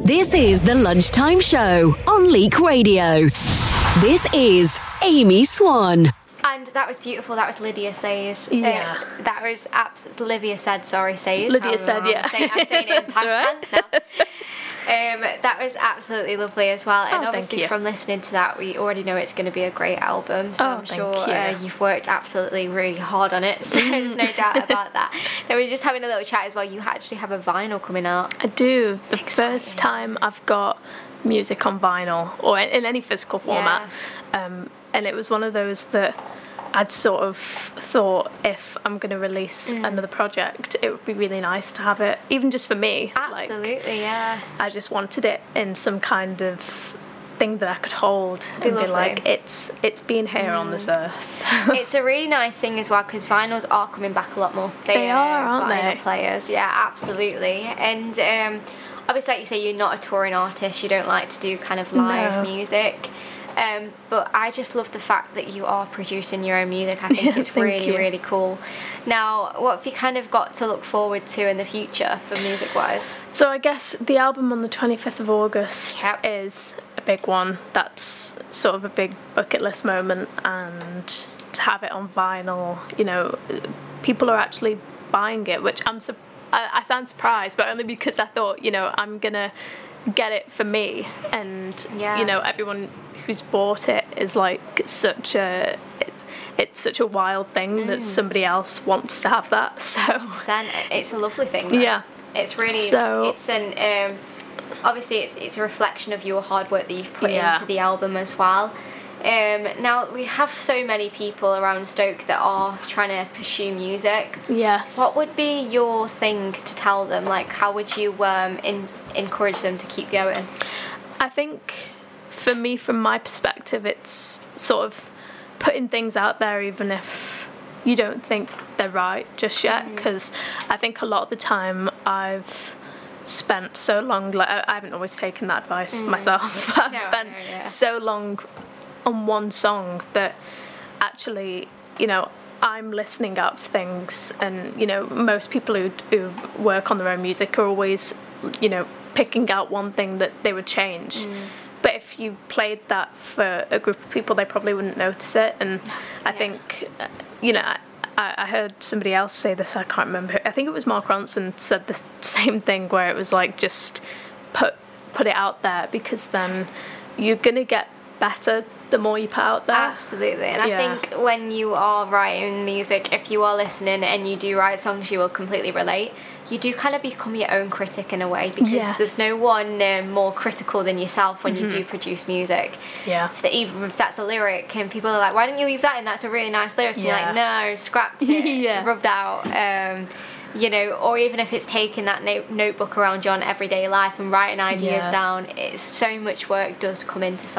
This is the Lunchtime Show on Leak Radio. This is Amy Swan. And that was beautiful. That was Lydia Says. Yeah. That was Livia said, sorry, Says. Lydia said, yeah. I'm saying it in past tense now. That was absolutely lovely as well. And obviously from listening to that, we already know it's going to be a great album. So I'm sure you've worked absolutely really hard on it. So there's no doubt about that. And we were just having a little chat as well. You actually have a vinyl coming out. I do. It's the first time I've got music on vinyl or in any physical format. Yeah. And it was one of those that I'd sort of thought, if I'm going to release another project, it would be really nice to have it, even just for me. Absolutely, yeah. I just wanted it in some kind of thing that I could hold and be like, it's been here on this earth. It's a really nice thing as well, because vinyls are coming back a lot more. They are, aren't vinyl they? Players, yeah, absolutely. And obviously, like you say, you're not a touring artist. You don't like to do kind of live music. But I just love the fact that you are producing your own music. I think it's really, really cool. Now, what have you kind of got to look forward to in the future for music-wise? So I guess the album on the 25th of August is a big one. That's sort of a big bucket list moment. And to have it on vinyl, you know, people are actually buying it, which I sound surprised, but only because I thought, you know, I'm going to get it for me. And, you know, everyone who's bought it is like it's such a wild thing that somebody else wants to have that. So 100%. It's a lovely thing, though. Yeah, it's really obviously it's a reflection of your hard work that you've put into the album as well. Now we have so many people around Stoke that are trying to pursue music. Yes. What would be your thing to tell them? Like, how would you encourage them to keep going? I think for me, from my perspective, it's sort of putting things out there even if you don't think they're right just yet, because I think a lot of the time I've spent so long, like I haven't always taken that advice myself. I've spent so long on one song that actually, you know, I'm listening up things, and you know, most people who work on their own music are always, you know, picking out one thing that they would change. But if you played that for a group of people, they probably wouldn't notice it. And I think, you know, I heard somebody else say this, I can't remember. I think it was Mark Ronson said the same thing, where it was like, just put it out there, because then you're going to get better the more you put out there. Absolutely. And I think when you are writing music, if you are listening and you do write songs you will completely relate, you do kind of become your own critic in a way, because there's no one more critical than yourself when you do produce music. Yeah. Even if that's a lyric and people are like, why didn't you leave that in? That's a really nice lyric. And you're like, no, scrapped it, rubbed out. You know, or even if it's taking that notebook around your everyday life and writing ideas down, it's so much work does come into